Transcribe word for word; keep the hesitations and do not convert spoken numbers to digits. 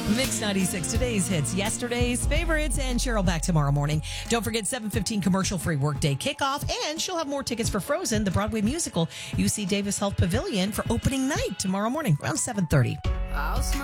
Mix ninety-six, today's hits, yesterday's favorites, and Cheryl back tomorrow morning. Don't forget seven fifteen commercial-free workday kickoff, and she'll have more tickets for Frozen, the Broadway musical, U C Davis Health Pavilion for opening night tomorrow morning around seven thirty. I'll smile.